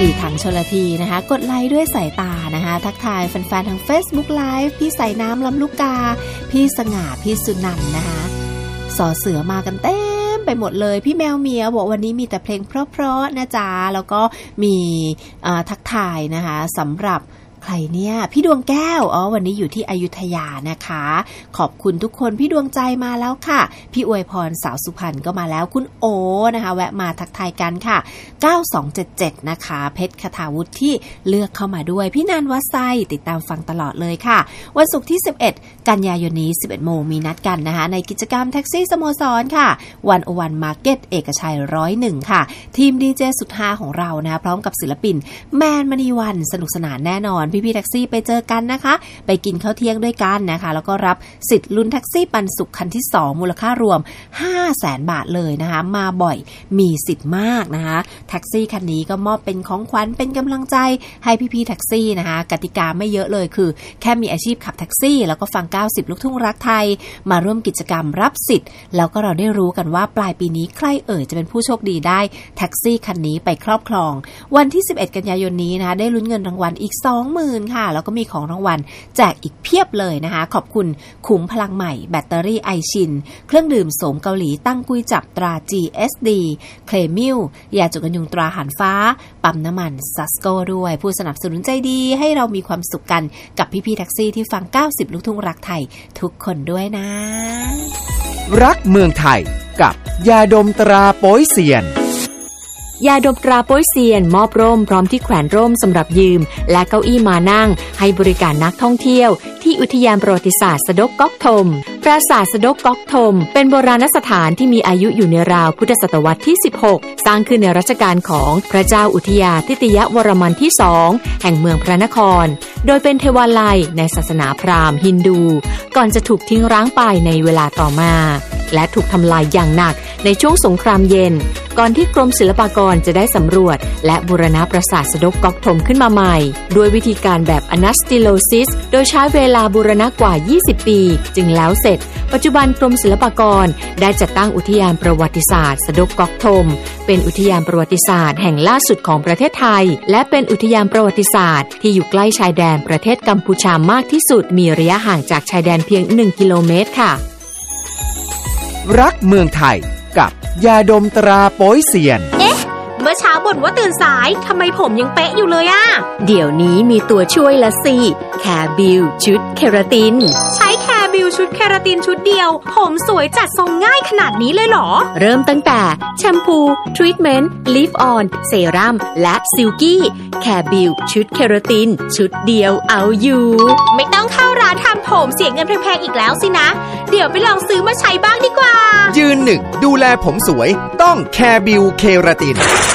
ทางชลทีนะคะกดไลค์ด้วยสายตานะคะทักทายแฟนๆทาง Facebook Live พี่ใส่น้ำลำลูกกาพี่สง่าพี่สุนันท์นะคะสอเสือมากันเต็มไปหมดเลยพี่แมวเมียบอกวันนี้มีแต่เพลงเพราะๆนะจ๊ะแล้วก็มีทักทายนะคะสำหรับใครเนี่ยพี่ดวงแก้ววันนี้อยู่ที่อยุธยานะคะขอบคุณทุกคนพี่ดวงใจมาแล้วค่ะพี่อวยพรสาวสุพรรณก็มาแล้วคุณโอนะคะแวะมาทักทายกันค่ะ9277นะคะเพชรคทาวุฒิที่เลือกเข้ามาด้วยพี่นันวัดไซติดตามฟังตลอดเลยค่ะวันศุกร์ที่11กันยายนนี้ 11 โมงมีนัดกันนะคะในกิจกรรมแท็กซี่สโมสรค่ะ101 Market เอกชัย101ค่ะทีมดีเจสุดฮาของเรานะพร้อมกับศิลปินแมนมณีวันสนุกสนานแน่นอนพี่ๆแท็กซี่ไปเจอกันนะคะไปกินข้าวเที่ยงด้วยกันนะคะแล้วก็รับสิทธิ์ลุ้นแท็กซี่ปันสุขคันที่2มูลค่ารวม 500,000 บาทเลยนะคะมาบ่อยมีสิทธิ์มากนะคะแท็กซี่คันนี้ก็มอบเป็นของขวัญเป็นกำลังใจให้พี่ๆแท็กซี่นะคะกติกาไม่เยอะเลยคือแค่มีอาชีพขับแท็กซี่แล้วก็ฟัง90ลูกทุ่งรักไทยมาร่วมกิจกรรมรับสิทธิ์แล้วก็เราได้รู้กันว่าปลายปีนี้ใครจะเป็นผู้โชคดีได้แท็กซี่คันนี้ไปครอบครองวันที่11กันยายนนี้นะคะได้ลุ้นเงินรางวัลอีก 20,000 ค่ะแล้วก็มีของรางวัลแจกอีกเพียบเลยนะคะขอบคุณขุมพลังใหม่แบตเตอรี่ไอชินเครื่องดื่มโสมเกาหลีตั้งกุยจับตรา GSD เคลมิลยาจุกันยุงตราหานฟ้าปั๊มน้ำมันซัสโก้ด้วยผู้สนับสนุนใจดีให้เรามีความสุขกันกับพี่ๆแท็กซี่ที่ฟัง90ลูกทุ่งรักไทยทุกคนด้วยนะรักเมืองไทยกับยาดมตราโป๊ยเซียนยาดมตราโป๊ยเซียนมอบร่มพร้อมที่แขวนร่มสำหรับยืมและเก้าอี้มานั่งให้บริการนักท่องเที่ยวที่อุทยานประวัติศาสตร์สะดกก๊อกธมปราสาทสะดกก๊อกธมเป็นโบราณสถานที่มีอายุอยู่ในราวพุทธศตวรรษที่16สร้างขึ้นในรัชกาลของพระเจ้าอุทยาทิตยวรมันที่2แห่งเมืองพระนครโดยเป็นเทวาลัยในศาสนาพราหมณ์ฮินดูก่อนจะถูกทิ้งร้างไปในเวลาต่อมาและถูกทำลายอย่างหนักในช่วงสงครามเย็นก่อนที่กรมศิลปากรจะได้สำรวจและบูรณะปราสาทสะดกก๊อกธมขึ้นมาใหม่ด้วยวิธีการแบบอนาสติโลซิสโดยใช้เวลาบูรณะกว่า20ปีจึงแล้วเสร็จปัจจุบันกรมศิลปากรได้จัดตั้งอุทยานประวัติศาสตร์สะดกก๊อกธมเป็นอุทยานประวัติศาสตร์แห่งล่าสุดของประเทศไทยและเป็นอุทยานประวัติศาสตร์ที่อยู่ใกล้ชายแดนประเทศกัมพูชามากที่สุดมีระยะห่างจากชายแดนเพียง1 กิโลเมตรค่ะรักเมืองไทยกับยาดมตราโป๊ยเซียนเมื่อเช้าบ่นว่าตื่นสายทำไมผมยังเป๊ะอยู่เลยอะเดี๋ยวนี้มีตัวช่วยละสิแคร์บิวชุดเคราตินใช้แคร์บิวชุดเคราตินชุดเดียวผมสวยจัดทรงง่ายขนาดนี้เลยเหรอเริ่มตั้งแต่แชมพูทรีทเมนต์ลิฟออนเซรั่มและซิลกี้แคร์บิวชุดเคราตินชุดเดียวเอาอยู่ไม่ต้องเข้าร้านทำผมเสียเงินแพงๆอีกแล้วสินะเดี๋ยวไปลองซื้อมาใช้บ้างดีกว่ายืนหนึ่งดูแลผมสวยต้องแคร์บิวเคราติน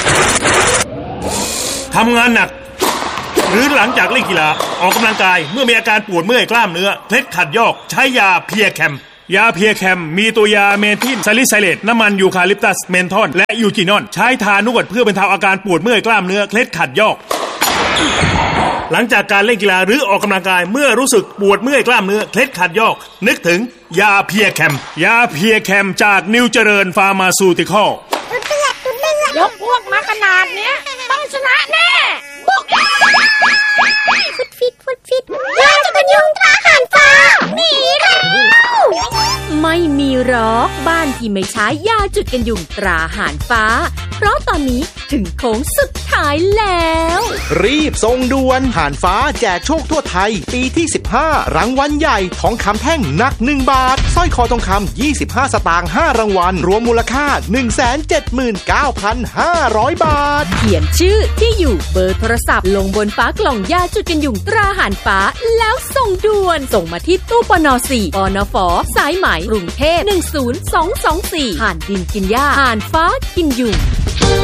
ทำงานหนักหรือหลังจากเล่นกีฬาออกกำลังกายเมื่อมีอาการปวดเมื่อยกล้ามเนื้อเคล็ดขัดยอกใช้ยาเพียแคมยาเพียแคมมีตัวยาเมทิลซาลิไซเลตน้ำมันยูคาลิปตัสเมนทอนและยูจินอนใช้ทานวดเพื่อบรรเทาอาการปวดเมื่อยกล้ามเนื้อเคล็ดขัดยอกหลังจากการเล่นกีฬาหรือออกกำลังกายเมื่อรู้สึกปวดเมื่อยกล้ามเนื้อเคล็ดขัดยอกนึกถึงยาเพียแคมยาเพียแคมจากนิวเจริญฟาร์มาซูติคอลยกพวกมาขนาดเนี้ยต้องชนะแน่บุกฟิตยาจะเป็นยุงตราหานฟ้าหนีแล้วไม่มีหรอกบ้านที่ไม่ใช้ยาจุดกันยุงตราหานฟ้าเพราะตอนนี้ถึงโค้งสุดท้ายแล้วรีบส่งด่วนหานฟ้าแจกโชคทั่วไทยปีที่15รางวัลใหญ่ทองคำแท่งหนัก1 บาทสร้อยคอทองคำ25สตางค์5รางวัลรวมมูลค่า 179,500 บาทเขียนชื่อที่อยู่เบอร์โทรศัพท์ลงบนฝากล่องยาจุดกันยุงตราหานฟ้าแล้วส่งด่วนส่งมาที่ตู้ปน4ปนฝสายไหมกรุงเทพ10224หานดินกินยาหานฟ้ากินยุง